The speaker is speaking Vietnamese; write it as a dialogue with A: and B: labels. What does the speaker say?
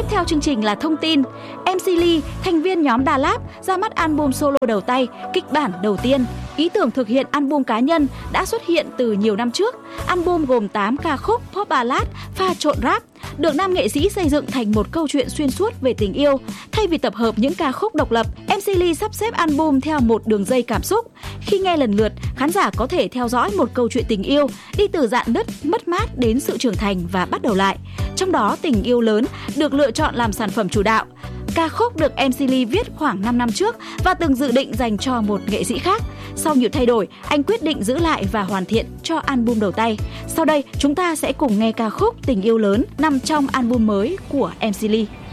A: theo chương trình là thông tin. MC Ly, thành viên nhóm Đà Lạt, ra mắt album solo đầu tay, kịch bản đầu tiên. Ý tưởng thực hiện album cá nhân đã xuất hiện từ nhiều năm trước. Album gồm 8 ca khúc pop ballad pha trộn rap, được nam nghệ sĩ xây dựng thành một câu chuyện xuyên suốt về tình yêu. Thay vì tập hợp những ca khúc độc lập, MC Ly sắp xếp album theo một đường dây cảm xúc. Khi nghe lần lượt, khán giả có thể theo dõi một câu chuyện tình yêu, đi từ rạn nứt, mất mát đến sự trưởng thành và bắt đầu lại. Trong đó, Tình yêu lớn được lựa chọn làm sản phẩm chủ đạo. Ca khúc được MC Ly viết khoảng 5 năm trước và từng dự định dành cho một nghệ sĩ khác. Sau nhiều thay đổi, anh quyết định giữ lại và hoàn thiện cho album đầu tay. Sau đây, chúng ta sẽ cùng nghe ca khúc Tình yêu lớn nằm trong album mới của MC Ly.